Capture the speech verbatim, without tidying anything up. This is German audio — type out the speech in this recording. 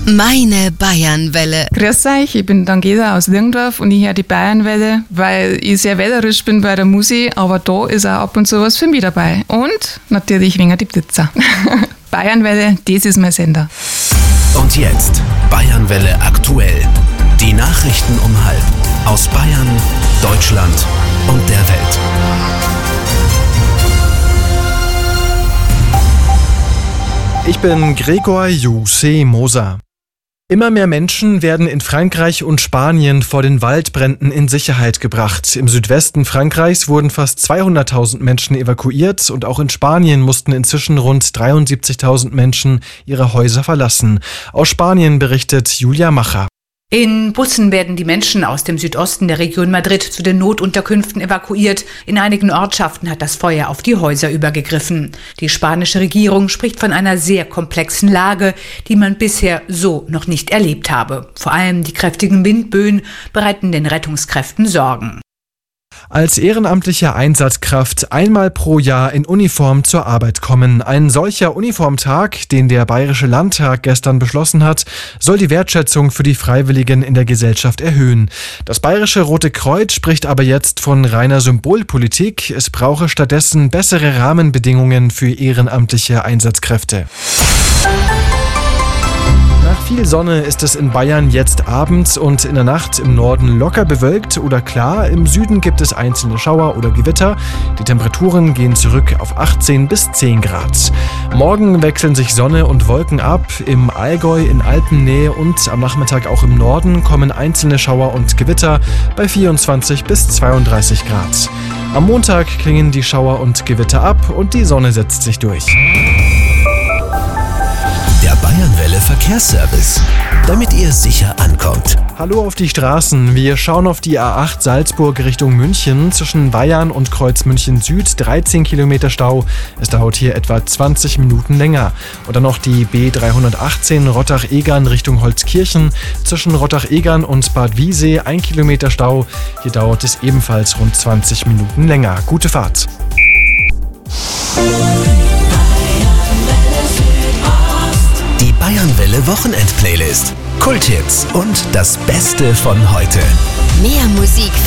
Meine Bayernwelle. Grüß euch, ich bin Dangela aus Lirndorf und ich höre die Bayernwelle, weil ich sehr wählerisch bin bei der Musik, aber da ist auch ab und zu was für mich dabei. Und natürlich wegen die Blitzer. Bayernwelle, das ist mein Sender. Und jetzt Bayernwelle aktuell. Die Nachrichten um halb aus Bayern, Deutschland und der Welt. Ich bin Gregor Jussi Moser. Immer mehr Menschen werden in Frankreich und Spanien vor den Waldbränden in Sicherheit gebracht. Im Südwesten Frankreichs wurden fast zweihunderttausend Menschen evakuiert und auch in Spanien mussten inzwischen rund dreiundsiebzigtausend Menschen ihre Häuser verlassen. Aus Spanien berichtet Julia Macher. In Bussen werden die Menschen aus dem Südosten der Region Madrid zu den Notunterkünften evakuiert. In einigen Ortschaften hat das Feuer auf die Häuser übergegriffen. Die spanische Regierung spricht von einer sehr komplexen Lage, die man bisher so noch nicht erlebt habe. Vor allem die kräftigen Windböen bereiten den Rettungskräften Sorgen. Als ehrenamtliche Einsatzkraft einmal pro Jahr in Uniform zur Arbeit kommen. Ein solcher Uniformtag, den der Bayerische Landtag gestern beschlossen hat, soll die Wertschätzung für die Freiwilligen in der Gesellschaft erhöhen. Das Bayerische Rote Kreuz spricht aber jetzt von reiner Symbolpolitik. Es brauche stattdessen bessere Rahmenbedingungen für ehrenamtliche Einsatzkräfte. Nach viel Sonne ist es in Bayern jetzt abends und in der Nacht im Norden locker bewölkt oder klar. Im Süden gibt es einzelne Schauer oder Gewitter. Die Temperaturen gehen zurück auf achtzehn bis zehn Grad. Morgen wechseln sich Sonne und Wolken ab. Im Allgäu, in Alpennähe und am Nachmittag auch im Norden kommen einzelne Schauer und Gewitter bei vierundzwanzig bis zweiunddreißig Grad. Am Montag klingen die Schauer und Gewitter ab und die Sonne setzt sich durch. Der Bayernwelle Verkehrsservice, damit ihr sicher ankommt. Hallo auf die Straßen. Wir schauen auf die A acht Salzburg Richtung München. Zwischen Bayern und Kreuz München Süd dreizehn Kilometer Stau. Es dauert hier etwa zwanzig Minuten länger. Und dann noch die B dreihundertachtzehn Rottach-Egern Richtung Holzkirchen. Zwischen Rottach-Egern und Bad Wiessee ein Kilometer Stau. Hier dauert es ebenfalls rund zwanzig Minuten länger. Gute Fahrt. Die Bayernwelle Wochenend-Playlist. Kulthits und das Beste von heute. Mehr Musik